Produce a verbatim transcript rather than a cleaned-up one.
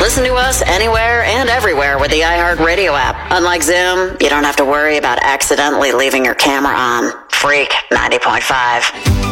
Listen to us anywhere and everywhere with the iHeartRadio app. Unlike Zoom, you don't have to worry about accidentally leaving your camera on. Freak ninety point five.